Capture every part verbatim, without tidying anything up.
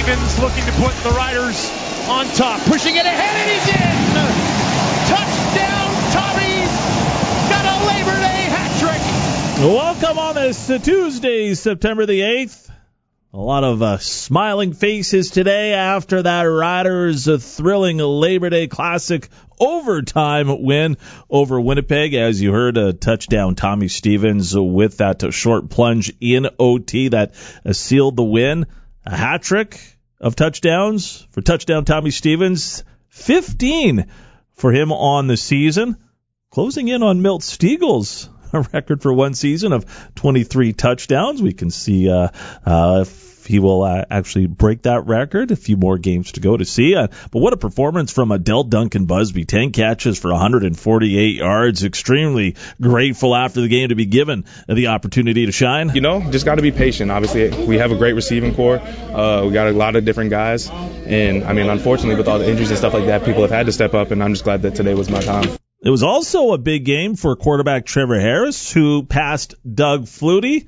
Stevens looking to put the Riders on top. Pushing it ahead, and he's in! Touchdown, Tommy! Got a Labor Day hat trick! Welcome on this uh, Tuesday, September the eighth. A lot of uh, smiling faces today after that Riders uh, thrilling Labor Day Classic overtime win over Winnipeg. As you heard, a touchdown Tommy Stevens with that uh, short plunge in O T that uh, sealed the win. A hat trick of touchdowns for touchdown Tommy Stevens, fifteen for him on the season, closing in on Milt Stiegel's a record for one season of twenty-three touchdowns. We can see uh, uh, if he will uh, actually break that record. A few more games to go to see. Uh, but what a performance from Adele Duncan Busby. ten catches for one hundred forty-eight yards. Extremely grateful after the game to be given the opportunity to shine. You know, just got to be patient. Obviously, we have a great receiving core. Uh, we got a lot of different guys. And, I mean, unfortunately, with all the injuries and stuff like that, people have had to step up, and I'm just glad that today was my time. It was also a big game for quarterback Trevor Harris, who passed Doug Flutie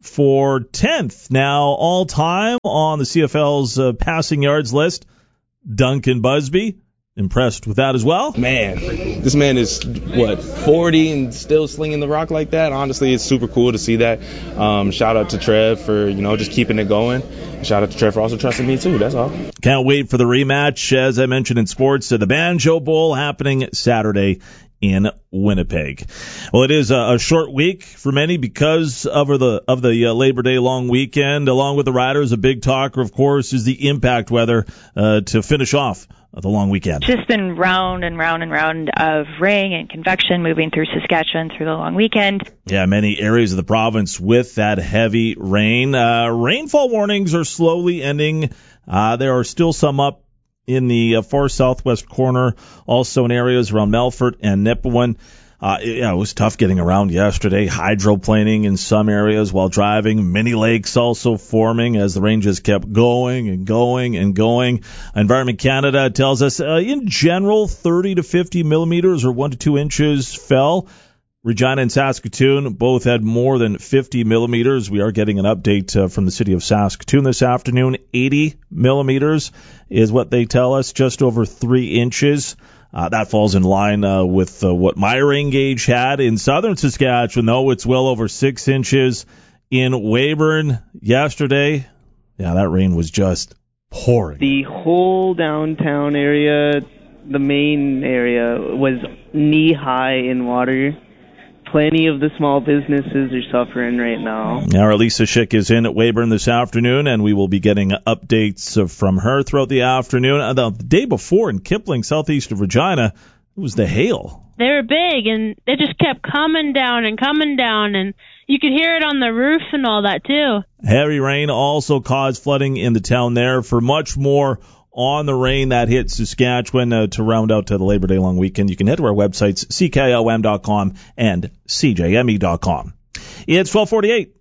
for tenth. Now, all-time on the C F L's uh, passing yards list, Duncan Busby. Impressed with that as well? Man, this man is, what, forty and still slinging the rock like that? Honestly, it's super cool to see that. Um, shout out to Trev for, you know, just keeping it going. Shout out to Trev for also trusting me, too. That's all. Can't wait for the rematch, as I mentioned in sports, uh, the Banjo Bowl happening Saturday in Winnipeg. Well, it is a, a short week for many because of the of the uh, Labor Day long weekend. Along with the Riders, a big talker, of course, is the impact weather uh, to finish off the long weekend. Just been round and round and round of rain and convection moving through Saskatchewan through the long weekend. Yeah, many areas of the province with that heavy rain. Uh, rainfall warnings are slowly ending. Uh, there are still some up in the uh, far southwest corner, also in areas around Melfort and Nipawin. Uh, it, yeah, it was tough getting around yesterday. Hydroplaning in some areas while driving. Many lakes also forming as the rain just kept going and going and going. Environment Canada tells us, uh, in general, thirty to fifty millimeters or one to two inches fell. Regina and Saskatoon both had more than fifty millimeters. We are getting an update uh, from the city of Saskatoon this afternoon. eighty millimeters is what they tell us, just over three inches. Uh, that falls in line uh, with uh, what my rain gauge had in southern Saskatchewan, though. It's well over six inches in Weyburn yesterday. Yeah, that rain was just pouring. The whole downtown area, the main area, was knee-high in water. Plenty of the small businesses are suffering right now. Our Lisa Schick is in at Weyburn this afternoon, and we will be getting updates from her throughout the afternoon. The day before in Kipling, southeast of Regina, it was the hail. They were big, and it just kept coming down and coming down, and you could hear it on the roof and all that, too. Heavy rain also caused flooding in the town there. For much more on the rain that hit Saskatchewan uh, to round out to the Labor Day long weekend, you can head to our websites, C K O M dot com and C J M E dot com. It's twelve forty-eight.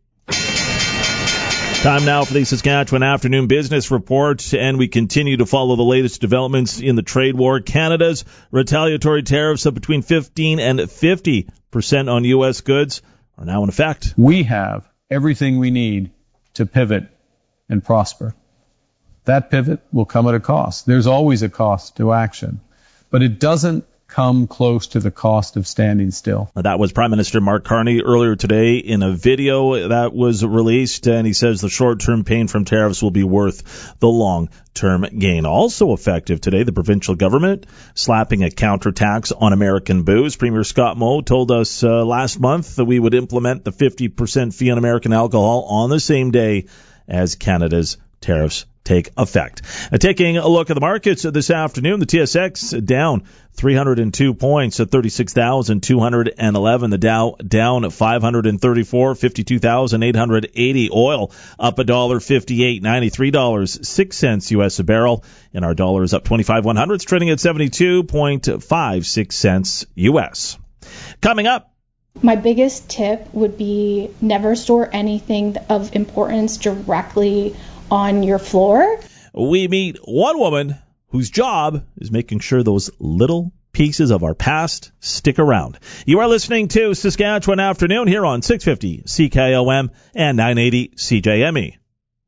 Time now for the Saskatchewan Afternoon Business Report, and we continue to follow the latest developments in the trade war. Canada's retaliatory tariffs of between fifteen and fifty percent on U S goods are now in effect. We have everything we need to pivot and prosper. That pivot will come at a cost. There's always a cost to action, but it doesn't come close to the cost of standing still. That was Prime Minister Mark Carney earlier today in a video that was released, and he says the short-term pain from tariffs will be worth the long-term gain. Also effective today, the provincial government slapping a counter tax on American booze. Premier Scott Moe told us uh, last month that we would implement the fifty percent fee on American alcohol on the same day as Canada's tariffs take effect. Uh, taking a look at the markets this afternoon, the T S X down three hundred two points at thirty-six thousand two hundred eleven. The Dow down five hundred thirty-four, fifty-two thousand eight hundred eighty. Oil up one dollar fifty-eight, ninety-three dollars and six cents U S a barrel. And our dollar is up twenty-five one hundredths, trading at seventy-two point five six cents U S. Coming up, my biggest tip would be never store anything of importance directly on your floor. We meet one woman whose job is making sure those little pieces of our past stick around. You are listening to Saskatchewan Afternoon here on six fifty C K O M and nine eighty C J M E.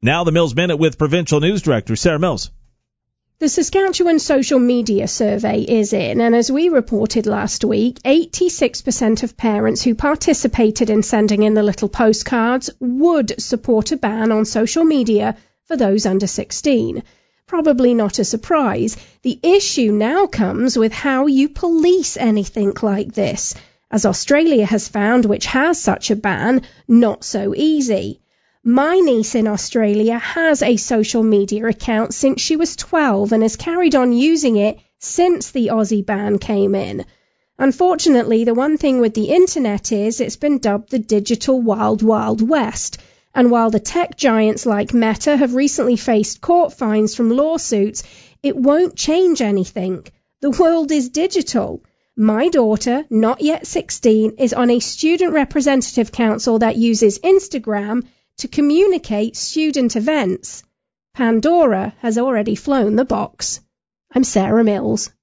Now the Mills Minute with Provincial News Director Sarah Mills. The Saskatchewan Social Media Survey is in, and as we reported last week, eighty-six percent of parents who participated in sending in the little postcards would support a ban on social media for those under sixteen. Probably not a surprise. The issue now comes with how you police anything like this, as Australia has found, which has such a ban, not so easy. My niece in Australia has a social media account since she was twelve and has carried on using it since the Aussie ban came in. Unfortunately, the one thing with the internet is it's been dubbed the digital wild, wild west. And while the tech giants like Meta have recently faced court fines from lawsuits, it won't change anything. The world is digital. My daughter, not yet sixteen, is on a student representative council that uses Instagram to communicate student events. Pandora has already flown the box. I'm Sarah Mills.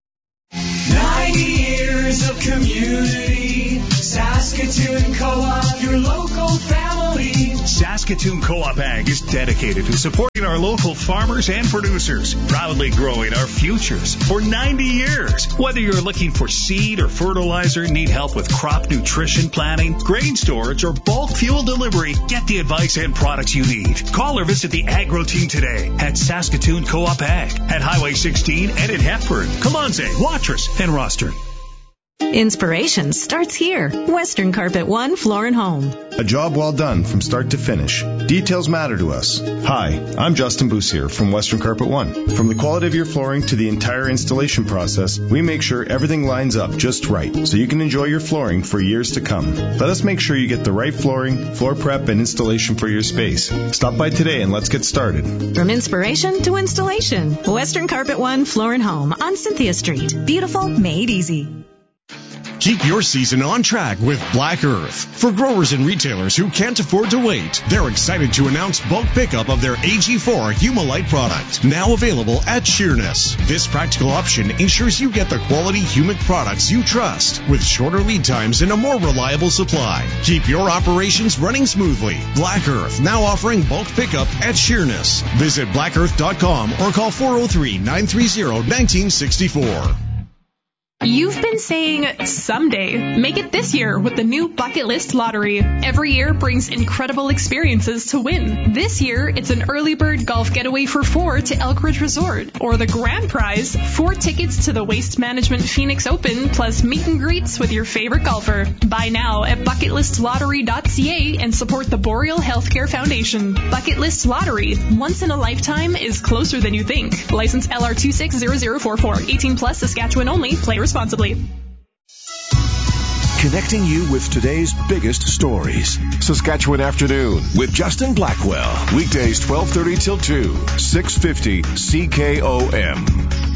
ninety years of community, Saskatoon Co-op, your local family. Saskatoon Co-op Ag is dedicated to supporting our local farmers and producers, proudly growing our futures for ninety years. Whether you're looking for seed or fertilizer, need help with crop nutrition planning, grain storage, or bulk fuel delivery, get the advice and products you need. Call or visit the Agro team today at Saskatoon Co-op Ag at Highway sixteen and in Hepburn, Colonsay, Watrous, and Rosthern. Inspiration starts here. Western Carpet One Floor and Home. A job well done from start to finish. Details matter to us. Hi, I'm Justin Boussier from Western Carpet One. From the quality of your flooring to the entire installation process, we make sure everything lines up just right so you can enjoy your flooring for years to come. Let us make sure you get the right flooring, floor prep, and installation for your space. Stop by today and let's get started. From inspiration to installation. Western Carpet One Floor and Home on Cynthia Street. Beautiful, made easy. Keep your season on track with Black Earth. For growers and retailers who can't afford to wait, they're excited to announce bulk pickup of their A G four Humulite product, now available at Sheerness. This practical option ensures you get the quality humic products you trust, with shorter lead times and a more reliable supply. Keep your operations running smoothly. Black Earth, now offering bulk pickup at Sheerness. Visit black earth dot com or call four oh three, nine three oh, one nine six four. You've been saying someday. Make it this year with the new Bucket List Lottery. Every year brings incredible experiences to win. This year, it's an early bird golf getaway for four to Elk Ridge Resort. Or the grand prize, four tickets to the Waste Management Phoenix Open, plus meet and greets with your favorite golfer. Buy now at bucket list lottery dot c a and support the Boreal Healthcare Foundation. Bucket List Lottery. Once in a lifetime is closer than you think. License L R two six zero zero four four. eighteen plus, Saskatchewan only. Play responsibly. Connecting you with today's biggest stories. Saskatchewan Afternoon with Justin Blackwell. Weekdays twelve thirty till two, six fifty C K O M.